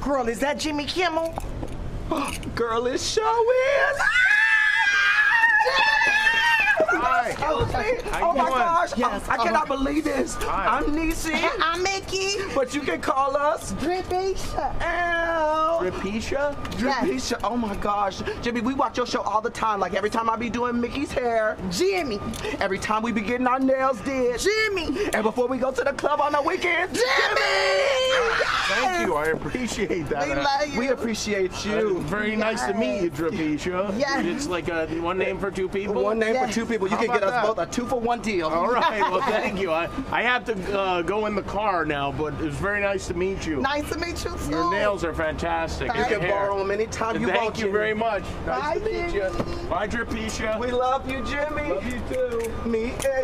Girl, is that Jimmy Kimmel? Girl, it sure is. Hi. Oh my gosh. Yes. I cannot believe this. Hi. I'm Niecy, I'm Mickey. but you can call us Dripisha. Elle. Rapisha? Dripisha. Oh my gosh. Jimmy, we watch your show all the time. Like every time I be doing Mickey's hair, Jimmy. every time we be getting our nails did, Jimmy. and before we go to the club on the weekends, Thank you. I appreciate that. We love you. we appreciate you. Very nice to meet you, Drapisha. Yes. It's like one name for two people? One name Yes. for two people. You How can get us about both a 2-for-1 deal. All right. Well, thank you. I have to go in the car now, but it was very nice to meet you. Nice to meet you too. Your nails are fantastic. Thank You Your can hair. borrow them anytime you Thank want. you Jimmy. very much. Nice Bye, to meet you. Jimmy. Bye, Drapisha. We love you, Jimmy. Love you too. Me and